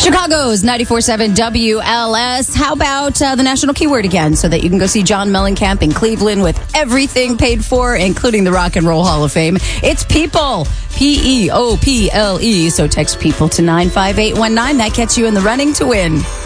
Chicago's 94.7 WLS. How about the national keyword again so that you can go see John Mellencamp in Cleveland with everything paid for, including the Rock and Roll Hall of Fame. It's people. People. So text people to 95819. That gets you in the running to win.